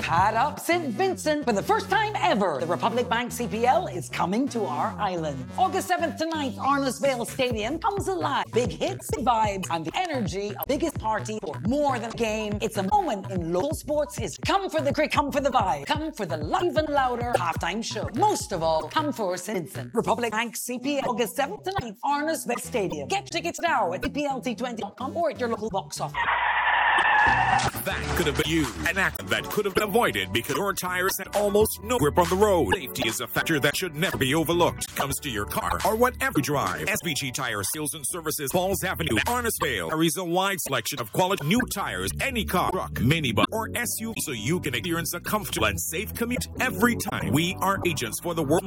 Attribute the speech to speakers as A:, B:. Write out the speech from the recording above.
A: Pad Up St. Vincent. For the first time ever, the Republic Bank CPL is coming to our island. August 7th to 9th, Arnasvale Stadium comes alive. Big hits, big vibes, and the energy of biggest party for more than a game. It's a moment in local sports history. Come for the cricket, come for the vibe, come for the even louder halftime show. Most of all, come for St. Vincent. Republic Bank CPL, August 7th to 9th, Arnasvale Stadium. Get tickets now at CPLT20.com or at your local box office.
B: That could have been you. An accident that could have been avoided because your tires had almost no grip on the road. Safety is a factor that should never be overlooked. Comes to your car or whatever you drive. SBG Tire Sales and Services, Falls Avenue, Arnasvale. Carries a wide selection of quality new tires, any car, truck, minibus, or SUV, so you can experience a comfortable and safe commute every time. We are agents for the world